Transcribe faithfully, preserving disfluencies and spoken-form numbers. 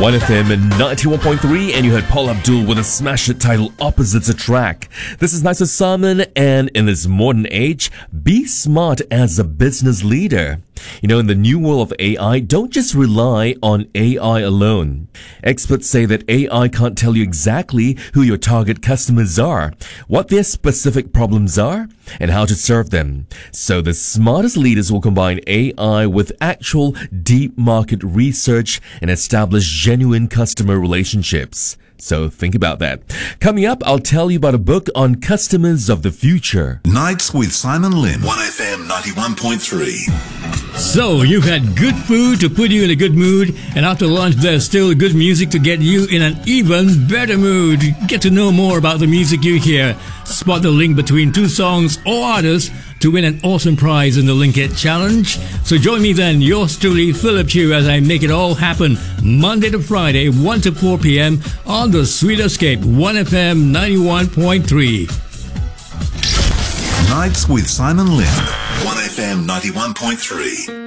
one F M ninety-one point three, and you heard Paul Abdul with a smash hit titled Opposites Attract. This is Nice Simon, and in this modern age, be smart as a business leader. You know, in the new world of A I, don't just rely on A I alone. Experts say that A I can't tell you exactly who your target customers are, what their specific problems are, and how to serve them. So the smartest leaders will combine A I with actual deep market research and establish genuine customer relationships. So think about that. Coming up, I'll tell you about a book on customers of the future. Nights with Simon Lim. one F M ninety-one point three. So, you've had good food to put you in a good mood, and after lunch there's still good music to get you in an even better mood. Get to know more about the music you hear. Spot the link between two songs or artists to win an awesome prize in the Link It Challenge. So join me then, yours truly, Philip Chew, as I make it all happen Monday to Friday, one to four p.m. on the Sweet Escape, one F M ninety-one point three. Nights with Simon Lim. one F M ninety-one point three.